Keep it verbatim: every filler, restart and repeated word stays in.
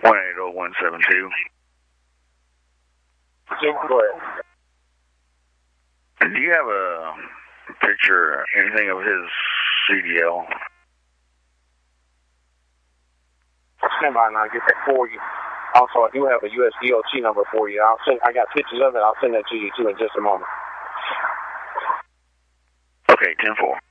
one eight zero one seven two. Go ahead. Do you have a picture, anything of his C D L? Stand by and I'll get that for you. Also, I do have a U S D O T number for you. I'll send. I got pictures of it. I'll send that to you too in just a moment. Okay, ten four.